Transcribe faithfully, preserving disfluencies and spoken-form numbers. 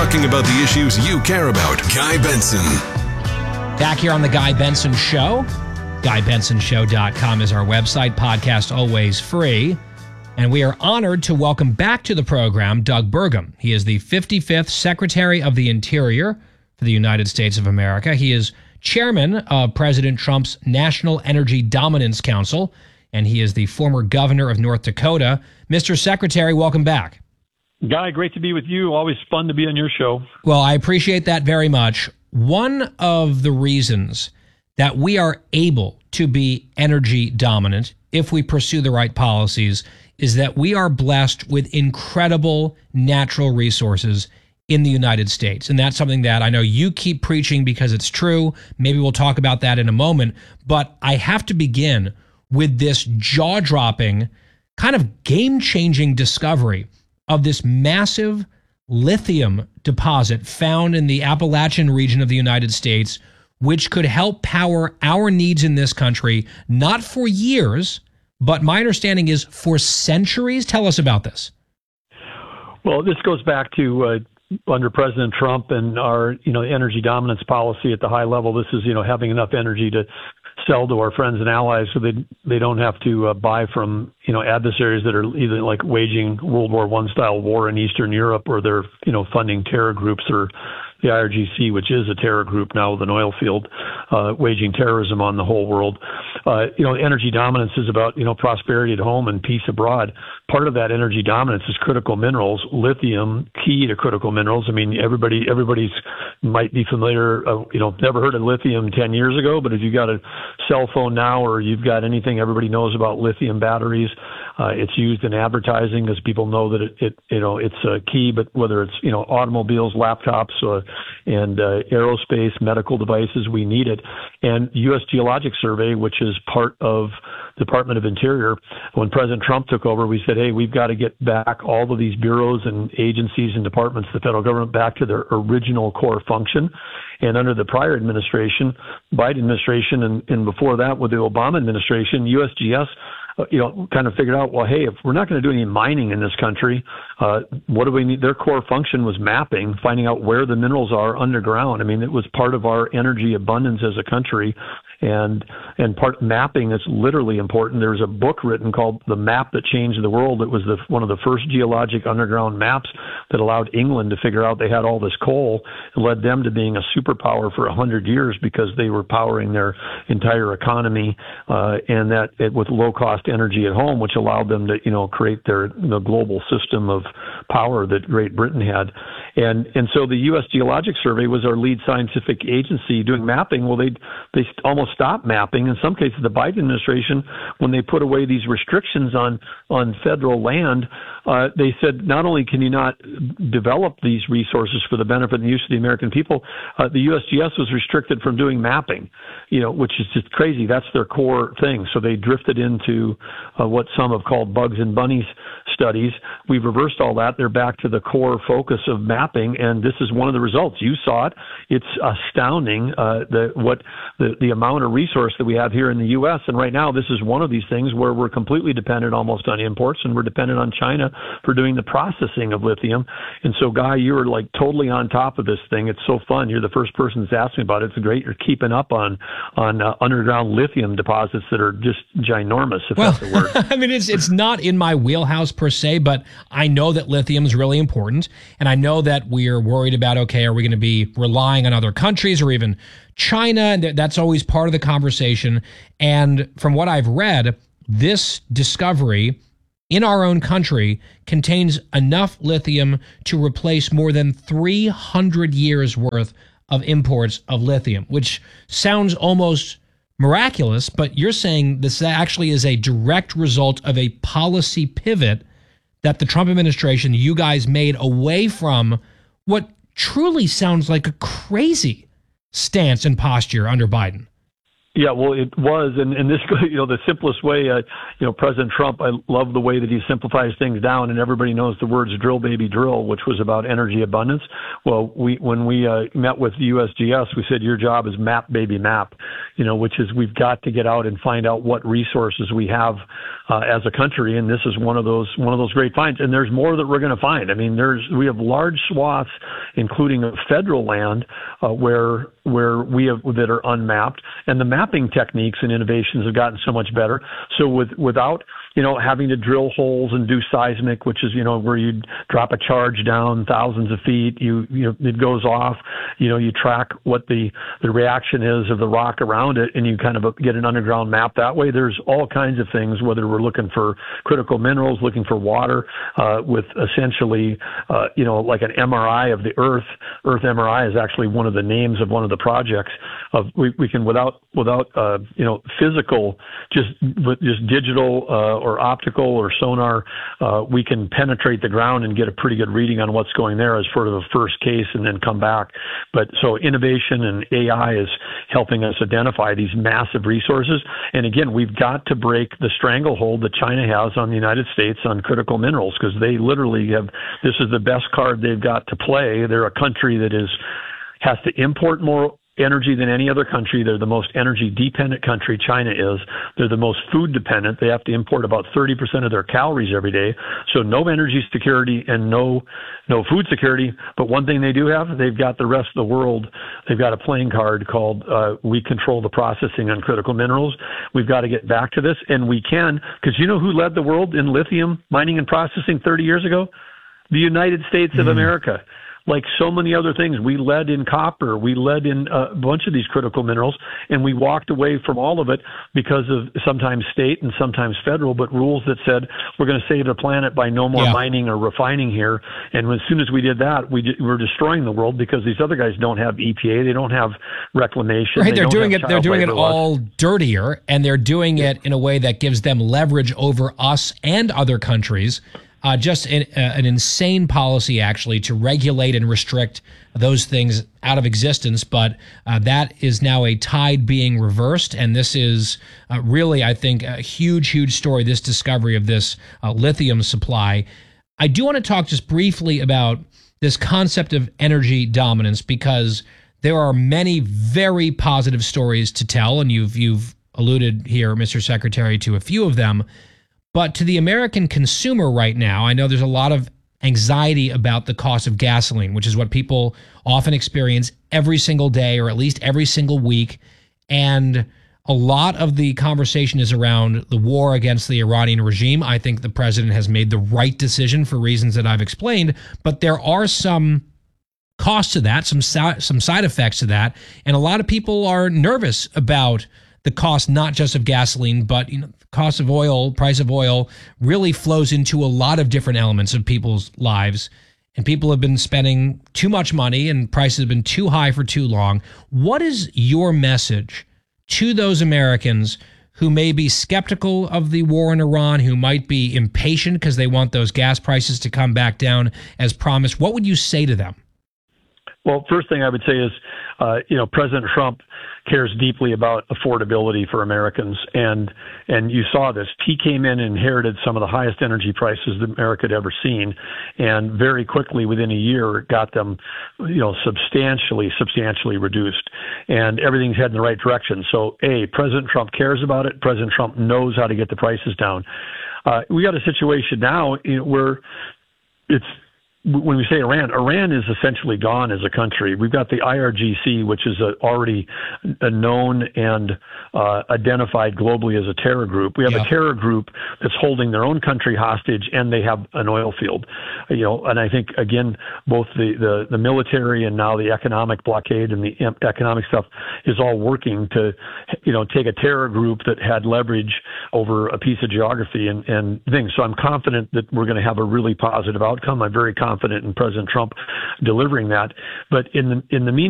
talking about the issues you care about. Guy Benson. Back here on the Guy Benson Show. guy benson show dot com is our website. Podcast always free. And we are honored to welcome back to the program Doug Burgum. He is the fifty-fifth Secretary of the Interior for the United States of America. He is chairman of President Trump's National Energy Dominance Council, and he is the former governor of North Dakota. Mister Secretary, welcome back. Guy, great to be with you. Always fun to be on your show. Well, I appreciate that very much. One of the reasons that we are able to be energy dominant if we pursue the right policies is that we are blessed with incredible natural resources in the United States. And that's something that I know you keep preaching because it's true. Maybe we'll talk about that in a moment. But I have to begin with this jaw-dropping, kind of game-changing discovery of this massive lithium deposit found in the Appalachian region of the United States, which could help power our needs in this country, not for years, but my understanding is for centuries. Tell us about this. Well, this goes back to uh, under President Trump and our, you know, energy dominance policy at the high level. This is, you know, having enough energy to sell to our friends and allies so they they don't have to uh, buy from, you know, adversaries that are either like waging World War One style war in Eastern Europe, or they're, you know, funding terror groups, or the I R G C, which is a terror group now with an oil field, uh, waging terrorism on the whole world. Uh, you know, energy dominance is about, you know, prosperity at home and peace abroad. Part of that energy dominance is critical minerals, lithium, key to critical minerals. I mean, everybody, everybody's might be familiar, uh, you know, never heard of lithium ten years ago, but if you got a cell phone now, or you've got anything, everybody knows about lithium batteries. Uh, it's used in advertising because people know that it, it you know, it's uh, key, but whether it's, you know, automobiles, laptops, uh, and uh, aerospace, medical devices, we need it. And U S Geologic Survey, which is part of Department of Interior, when President Trump took over, we said, hey, we've got to get back all of these bureaus and agencies and departments, the federal government, back to their original core function. And under the prior administration, Biden administration, and, and before that with the Obama administration, U S G S, uh, you know, kind of figured out, well, hey, if we're not going to do any mining in this country, uh, what do we need? Their core function was mapping, finding out where the minerals are underground. I mean, it was part of our energy abundance as a country. And and part mapping is literally important. There's a book written called The Map That Changed the World. It was the, one of the first geologic underground maps that allowed England to figure out they had all this coal. It led them to being a superpower for one hundred years because they were powering their entire economy, uh, and that it, with low-cost energy at home, which allowed them to, you know, create their the global system of power that Great Britain had. And and so the U S Geologic Survey was our lead scientific agency doing mapping. Well, they they almost stopped mapping. In some cases, the Biden administration, when they put away these restrictions on on federal land, uh, they said not only can you not develop these resources for the benefit and use of the American people, uh, the U S G S was restricted from doing mapping, you know, which is just crazy. That's their core thing. So they drifted into uh, what some have called bugs and bunnies studies. We've reversed all that. They're back to the core focus of mapping, and this is one of the results. You saw it. It's astounding uh, the what the, the amount of resource that we have here in the U S. And right now, this is one of these things where we're completely dependent almost on imports, and we're dependent on China for doing the processing of lithium. And so, Guy, you're like totally on top of this thing. It's so fun. You're the first person that's asked me about it. It's great. You're keeping up on on uh, underground lithium deposits that are just ginormous, if well, that's the word. I mean, it's it's not in my wheelhouse per se, but I know that lithium is really important, and I know that we're worried about, okay, are we going to be relying on other countries or even China? And that's always part of the conversation. And from what I've read, this discovery in our own country contains enough lithium to replace more than three hundred years worth of imports of lithium, which sounds almost miraculous, but you're saying this actually is a direct result of a policy pivot that the Trump administration, you guys made away from what truly sounds like a crazy stance and posture under Biden. Yeah, well, it was, and, and this, you know, the simplest way, uh, you know, President Trump, I love the way that he simplifies things down, and everybody knows the words "drill, baby, drill," which was about energy abundance. Well, we when we uh, met with the U S G S, we said your job is map, baby, map, you know, which is we've got to get out and find out what resources we have uh, as a country, and this is one of those one of those great finds. And there's more that we're going to find. I mean, there's we have large swaths, including federal land, uh, where where we have that are unmapped, and the map mapping techniques and innovations have gotten so much better. So with without you know having to drill holes and do seismic, which is you know where you drop a charge down thousands of feet, you you know it goes off, you know you track what the the reaction is of the rock around it, and you kind of get an underground map that way. There's all kinds of things, whether we're looking for critical minerals, looking for water, uh, with essentially uh, you know like an M R I of the Earth. Earth M R I is actually one of the names of one of the projects. Of we, we can without without uh, you know physical, just with just digital uh, or optical or sonar, uh, we can penetrate the ground and get a pretty good reading on what's going there as sort of a first case, and then come back. But so innovation and A I is helping us identify these massive resources. And again, we've got to break the stranglehold that China has on the United States on critical minerals, because they literally have, this is the best card they've got to play. They're a country that is has to import more energy than any other country. They're the most energy dependent country, China is. They're the most food dependent. They have to import about thirty percent of their calories every day. So no energy security and no no food security. But one thing they do have, they've got the rest of the world. They've got a playing card called uh, we control the processing on critical minerals. We've got to get back to this, and we can, because you know who led the world in lithium mining and processing thirty years ago? The United States of mm. America. Like so many other things, we led in copper, we led in a bunch of these critical minerals, and we walked away from all of it because of sometimes state and sometimes federal, but rules that said we're going to save the planet by no more yeah. mining or refining here. And as soon as we did that, we did, we're destroying the world, because these other guys don't have E P A, they don't have reclamation. Right, they they're doing it. They're doing it all dirtier, and they're doing it in a way that gives them leverage over us and other countries. Uh, just an, uh, an insane policy, actually, to regulate and restrict those things out of existence. But uh, that is now a tide being reversed. And this is uh, really, I think, a huge, huge story, this discovery of this uh, lithium supply. I do want to talk just briefly about this concept of energy dominance, because there are many very positive stories to tell. And you've, you've alluded here, Mister Secretary, to a few of them. But to the American consumer right now, I know there's a lot of anxiety about the cost of gasoline, which is what people often experience every single day, or at least every single week. And a lot of the conversation is around the war against the Iranian regime. I think the president has made the right decision for reasons that I've explained, but there are some costs to that, some some side effects to that, and a lot of people are nervous about the cost, not just of gasoline, but you know, the cost of oil, price of oil really flows into a lot of different elements of people's lives. And people have been spending too much money, and prices have been too high for too long. What is your message to those Americans who may be skeptical of the war in Iran, who might be impatient because they want those gas prices to come back down as promised? What would you say to them? Well, first thing I would say is, uh, you know, President Trump cares deeply about affordability for Americans. And and you saw this. He came in and inherited some of the highest energy prices that America had ever seen, and very quickly, within a year, got them, you know, substantially, substantially reduced. And everything's heading in the right direction. So, A, President Trump cares about it. President Trump knows how to get the prices down. Uh, we got a situation now where it's, when we say Iran, Iran is essentially gone as a country. We've got the I R G C, which is a, already a known and uh, identified globally as a terror group. We have yeah. a terror group that's holding their own country hostage, and they have an oil field. You know, and I think again, both the, the, the military and now the economic blockade and the economic stuff is all working to, you know, take a terror group that had leverage over a piece of geography and, and things. So I'm confident that we're going to have a really positive outcome. I'm very confident. confident in President Trump delivering that. But in the in the meantime,